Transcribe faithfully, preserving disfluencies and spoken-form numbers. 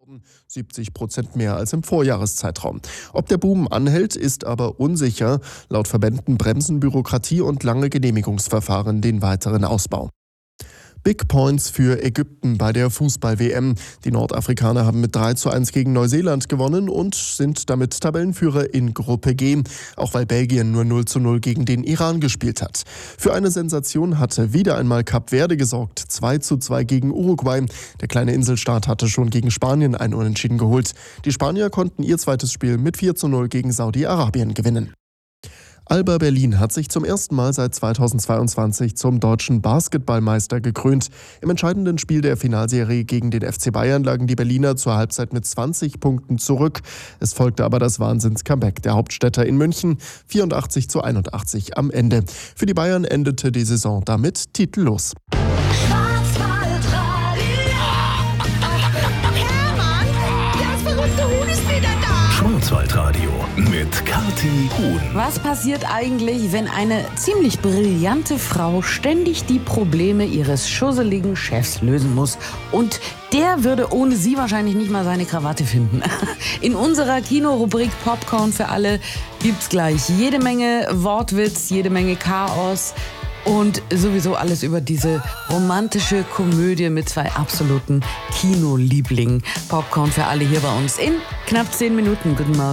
siebzig Prozent mehr als im Vorjahreszeitraum. Ob der Boom anhält, ist aber unsicher. Laut Verbänden bremsen Bürokratie und lange Genehmigungsverfahren den weiteren Ausbau. Big Points für Ägypten bei der Fußball-W M. Die Nordafrikaner haben mit drei zu eins gegen Neuseeland gewonnen und sind damit Tabellenführer in Gruppe G, auch weil Belgien nur null zu null gegen den Iran gespielt hat. Für eine Sensation hatte wieder einmal Kap Verde gesorgt, zwei zu zwei gegen Uruguay. Der kleine Inselstaat hatte schon gegen Spanien ein Unentschieden geholt. Die Spanier konnten ihr zweites Spiel mit vier zu null gegen Saudi-Arabien gewinnen. Alba Berlin hat sich zum ersten Mal seit zweitausendzweiundzwanzig zum deutschen Basketballmeister gekrönt. Im entscheidenden Spiel der Finalserie gegen den F C Bayern lagen die Berliner zur Halbzeit mit zwanzig Punkten zurück. Es folgte aber das Wahnsinns-Comeback der Hauptstädter in München, vierundachtzig zu einundachtzig am Ende. Für die Bayern endete die Saison damit titellos. Schwarzwaldradio mit Kathi Huhn. Was passiert eigentlich, wenn eine ziemlich brillante Frau ständig die Probleme ihres schusseligen Chefs lösen muss? Und der würde ohne sie wahrscheinlich nicht mal seine Krawatte finden. In unserer Kinorubrik Popcorn für alle gibt's gleich jede Menge Wortwitz, jede Menge Chaos und sowieso alles über diese romantische Komödie mit zwei absoluten Kinolieblingen. Popcorn für alle hier bei uns in knapp zehn Minuten. Guten Morgen.